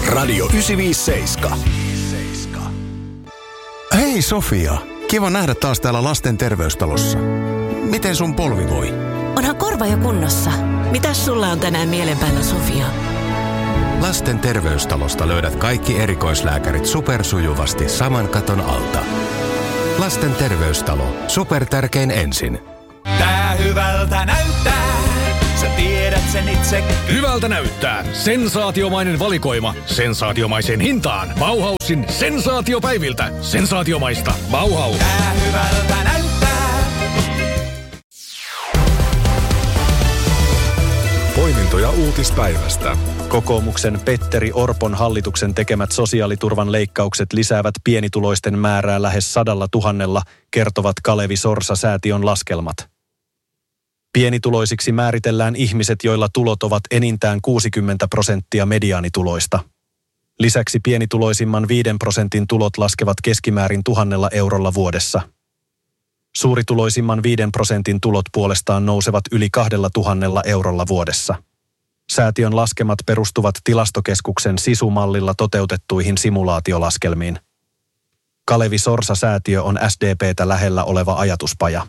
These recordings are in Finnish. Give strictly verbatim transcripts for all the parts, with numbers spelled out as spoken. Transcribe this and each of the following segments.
Radio yhdeksänsataaviisikymmentäseitsemän. Hei Sofia, kiva nähdä taas täällä lasten terveystalossa. Miten sun polvi voi? Onhan korva jo kunnossa. Mitäs sulla on tänään mielen päällä, Sofia? Lasten terveystalosta löydät kaikki erikoislääkärit supersujuvasti saman katon alta. Lasten terveystalo. Supertärkein ensin. Tää hyvältä näyttää. Sä tiedät sen itse. Hyvältä näyttää. Sensaatiomainen valikoima. Sensaatiomaiseen hintaan. Bauhausin sensaatiopäiviltä. Sensaatiomaista. Bauhaus. Tää hyvältä näyttää. Poimintoja uutispäivästä. Kokoomuksen Petteri Orpon hallituksen tekemät sosiaaliturvan leikkaukset lisäävät pienituloisten määrää lähes sadalla tuhannella, kertovat Kalevi Sorsa-säätiön laskelmat. Pienituloisiksi määritellään ihmiset, joilla tulot ovat enintään kuusikymmentä prosenttia mediaanituloista. Lisäksi pienituloisimman viiden prosentin tulot laskevat keskimäärin tuhannella eurolla vuodessa. Suurituloisimman viiden prosentin tulot puolestaan nousevat yli kahdella tuhannella eurolla vuodessa. Säätiön laskemat perustuvat Tilastokeskuksen SISU-mallilla toteutettuihin simulaatiolaskelmiin. Kalevi Sorsa-säätiö on S D P:tä lähellä oleva ajatuspaja.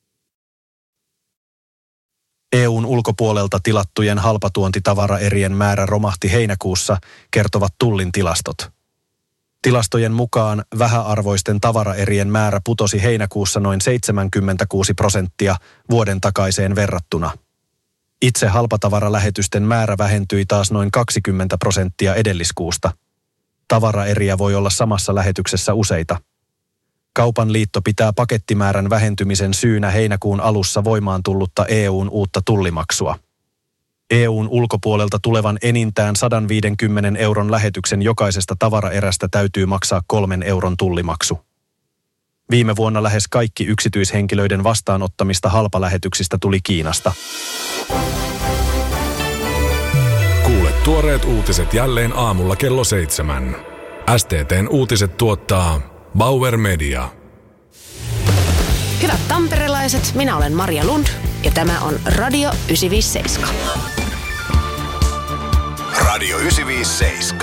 E U:n ulkopuolelta tilattujen halpatuontitavaraerien määrä romahti heinäkuussa, kertovat Tullin tilastot. Tilastojen mukaan vähäarvoisten tavaraerien määrä putosi heinäkuussa noin seitsemänkymmentäkuusi prosenttia vuoden takaiseen verrattuna. Itse halpatavaralähetysten määrä vähentyi taas noin kaksikymmentä prosenttia edelliskuusta. Tavaraeriä voi olla samassa lähetyksessä useita. Kaupan liitto pitää pakettimäärän vähentymisen syynä heinäkuun alussa voimaan tullutta E U:n uutta tullimaksua. E U:n ulkopuolelta tulevan enintään sata viisikymmentä euron lähetyksen jokaisesta tavaraerästä täytyy maksaa kolmen euron tullimaksu. Viime vuonna lähes kaikki yksityishenkilöiden vastaanottamista halpalähetyksistä tuli Kiinasta. Kuule tuoreet uutiset jälleen aamulla kello seitsemän. S T T:n uutiset tuottaa Bauer Media. Hyvät tamperelaiset, minä olen Maria Lund ja tämä on Radio yhdeksänsataaviisikymmentäseitsemän. Radio yhdeksänsataaviisikymmentäseitsemän.